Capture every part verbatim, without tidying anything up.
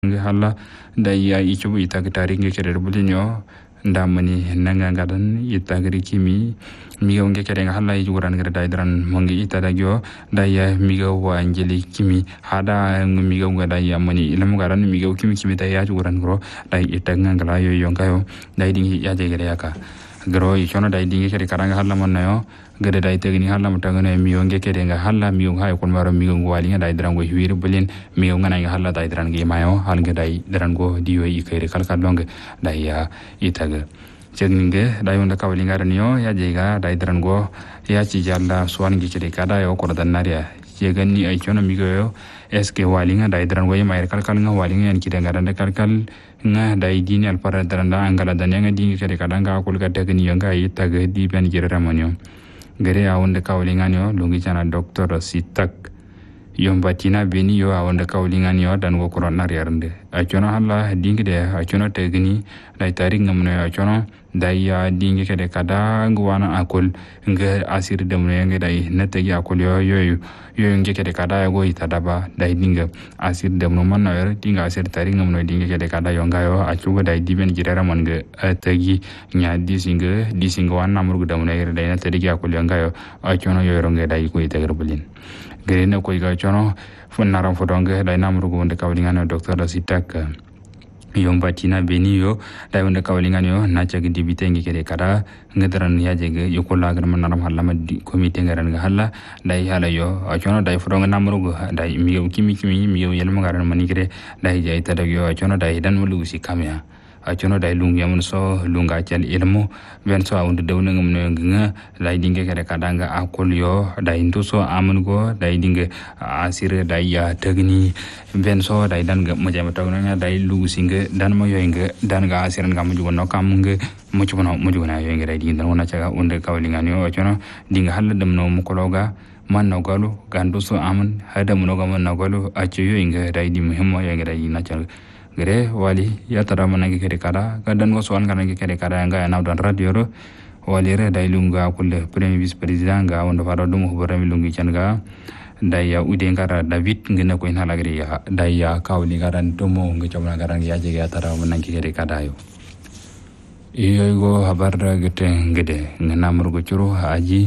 halla da ya ichu ita gitari nge kere bulinyo ndamani nanga gadan ita gari kimi miga nge kere halla yuran gere daidran mongi ita dagyo da ya miga wa anjeli kimi hada miga nga da ya mani ilmu garan miga kimi kimi da ya yuran gro da ita ngala yo yonkayo da dingi ya jegere yaka gro ichono da dingi kere karanga halla monnayo gede dai tegni halla mutangane miyo nge kede nga halla miyo hay kon maro miyo wali nga dai drango hiwiri bulin miyo ngana nga halla dai drangi mayo hal nge dai drango diyo i kere kalka longe dai ya itaga cegnge dai onda kawli ngarniyo ya jega dai drango ya ci jalla suwan nge kede kada yo ko dan naria cegani ay chono miyo yo eske wali nga dai drango y mayr kalkal nga wali nga kide ngarande kalkal nga dai dini al para dranda angala dan nga dini kede kada nga ko ga tegni yo nga itaga di ben jere ramonyo gere awonde kawlinganyo lungi chana doktor sitak yombatina beni yo awonde kawlinganyo dan go korona riarnde achono halla dingide achono tegni dai taring ngamno achono dai ya dingi kede kada ngwana akol nge asir demno nge dai netegi akol yo yo yo nge kede kada go itadaba dai dinga asir demno man na dinga asir taring ngamno dingi kede kada yo ngayo achugo dai diben jirara mon nge tegi nya disinga disinga wan namru demno yer dai netegi akol yo ngayo achono yo ronge dai ko itegar bulin gere ko ga chono funnaram fodonge dai namru go nde kawlingano docteur sitak yomba tina beni yo dai wonde kawlingan yo na cagi dibite ngi kede kada ngadaran ya jege yokola gar manaram halla ma comité ngaran ga halla dai hala yo achono dai fodonga namru go dai mi kimi kimi mi yelma ngaran mani kede dai jay tada yo achono dai dan wulu si kamya achono dai lung yamun so lunga chal ilmu ben so awunde dawna ngam no nga dai dinge kede kada nga akol yo dai ndu so amun go dai dinge asire dai ya tegni ben so dai dan ga majama tawna nga dai lu singe dan mo yo nga dan ga asiran ga mujugo no kam nga mujugo no mujugo na yo nga dai dinge dan wona chaga unde kawlingan yo achono dinga halla dam no mukologa man no galu gandu so amun hada muno ga man no galu acho yo nga dai di muhimmo yo nga dai na chaga gere wali ya tara managi kere kada gadan go soan kana kere kada nga na dan radio ro wali re dai lunga kulle premier vice president ga wonda fara dum hoborami lungi changa dai ya ude ngara david ngena ko ina lagri ya dai ya kawli garan tomo ngi chomna garan ya je ya tara managi kere kada yo iyo go habar gete ngede ngena murgo churu haji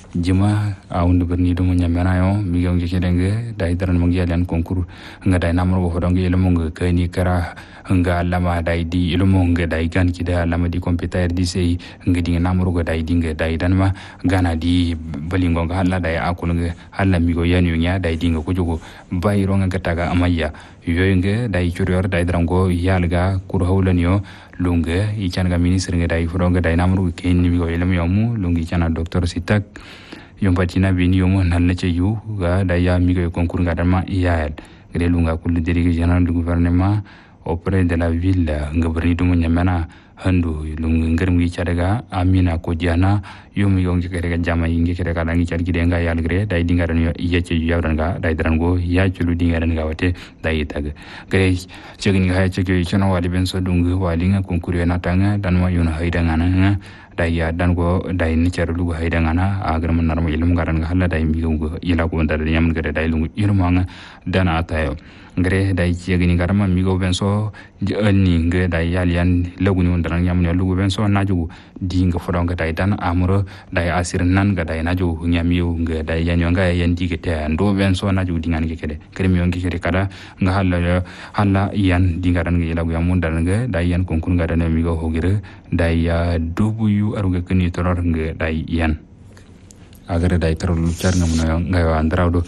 jima awunde berni dum nyamena yo mi gam ke denge dai daran mangi alian konkur nga dai namro go hodongi ilmu nga kani kara nga lama dai di ilmu nga dai gan ki da lama di computer di sei nga di namro go dai dinga dai dan ma gana di balingo nga halla dai akul nga halla mi go yanu nya dai dinga ko jogo bai ro nga taga amaya yo nga dai churior dai drango yalga kur hawlan yo lunga i changa ministre nga dai furonga dai namro ke ni mi go ilmu yamu lungi chana doctor sitak yompatina bini yomo nalle che yu ga da ya mi go concours ga dama ial gre lunga kul dirige general du gouvernement auprès de la ville ngabri dum nyamana handu lunga ngermi chadaga amina ko jana yomi go ngi kere jama yingi kere kala ngi chad gide nga yal gre dai dinga ran yo ye che yu yawran ga dai dran go ya chulu dinga ran ga wate dai tag gre chegni ha che ke chono wali ben so dungu wali nga concours na tanga dan ma yuna haida ngana dai ya dan go dai ni cer lugu hayda ngana agar manar mo ilmu garan halla dai mi go ila ko ndar nyam gere dai lugu ilmu nga dana atayo gere dai jegini garama mi go benso ni nge dai yalian lagu ni ndar nyam ne lugu benso najugo dinga fodonga dai dan amuro dai asir nan ga dai najugo nyam yu nge dai yanyo nga yan digete ndo benso najugo dingan ge kede kere mi yonki kede kada nga halla halla yan dingaran ge lagu yamun dan nge dai yan konkun ga dan mi go hogire dai ya dubu yu aruga keni toror nge dai yan agar dai terlalu car ngamno ngayo andraudo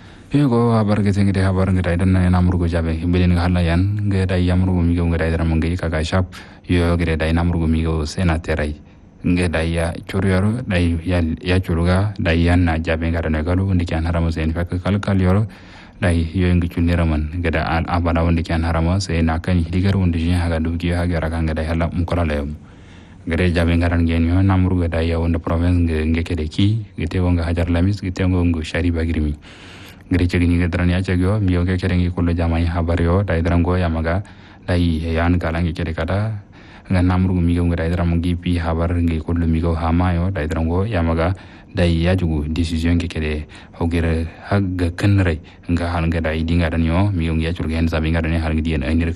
ego habar ge tengde habar nge dai dan na namrugo jabe himbelin nga halla yan nge dai yamrugo mi go nge dai dram nge kaga shap yo ge dai namrugo mi go senaterai nge dai ya churiyoro dai ya ya churuga dai yan na jabe ngara ne galu ndi kan haramo sen fak kal kal yoro dai yo ngi chuniraman ge da al abana ndi kan haramo se na kan hidigar ndi jin haga dugi haga raga nge dai halla mukala lem gere jabe ngaran gen yo namru ga dai ya wonda province nge nge kede ki gete wonga hajar lamis gete wonga ngo shari bagirmi gere chegni ga dran ya chegyo mi yo ke kede ngi kullo jamai habar yo dai dran go yamaga dai yan kala ngi kede kada nga namru mi ga dai dram gi pi habar ngi ko mi ga hamayo dai dram go yamaga dai yajugu decision ke kede hogere hagga kanrai nga han ga dai dinga dan yo mi ngi ya churgen zabi nga dan har ngi dien